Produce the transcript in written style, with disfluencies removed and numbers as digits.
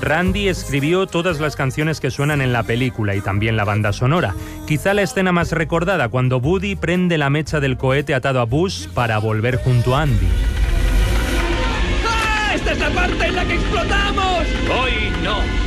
Randy escribió todas las canciones que suenan en la película y también la banda sonora. Quizá la escena más recordada, cuando Woody prende la mecha del cohete atado a Buzz para volver junto a Andy. ¡Ah! ¡Esta es la parte en la que explotamos! Hoy no.